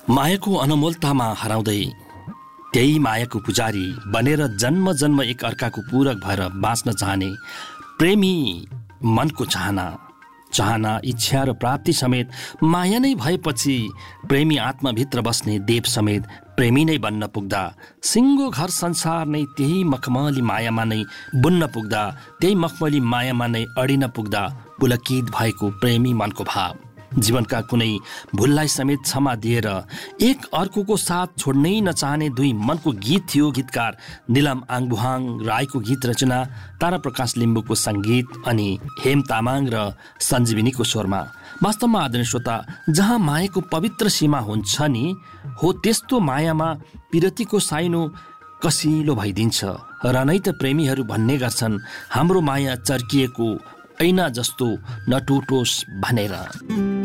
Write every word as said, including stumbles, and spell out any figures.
मायाको अनमोलतामा हराउँदै त्यही मायाको पुजारी बनेर जन्म जन्म एक अर्काको पूरक भएर बाँच्न चाहने प्रेमी मनको चाहना चाहना इच्छा र प्राप्ति समेत माया नै भएपछि प्रेमी आत्माभित्र बस्ने देव समेत प्रेमी नै बन्न पुग्दा सिङ्गो घर संसार नै त्यही मखमली मायामा नै बुन्न पुग्दा त्यही मखमली मायामा नै अडिन पुग्दा पुलकित भएको प्रेमी मनको भाव जीवनका कुनै भुललाई समेत क्षमा दिएर एक अर्कोको साथ छोड्नै नचाहने दुई मनको गीत थियो। गीतकार निलम आङबुहाङ राईको गीत रचना, ताराप्रकाश लिम्बूको सङ्गीत अनि हेम तामाङ र सञ्जीविनीको स्वरमा। वास्तवमा आदरणीय श्रोता, जहाँ मायाको पवित्र सीमा हुन्छ नि हो त्यस्तो मायामा पिरतीको साइनो कसिलो भइदिन्छ र नै त प्रेमीहरू भन्ने गर्छन् हाम्रो माया चर्किएको ऐना जस्तो नटुटोस् भनेर।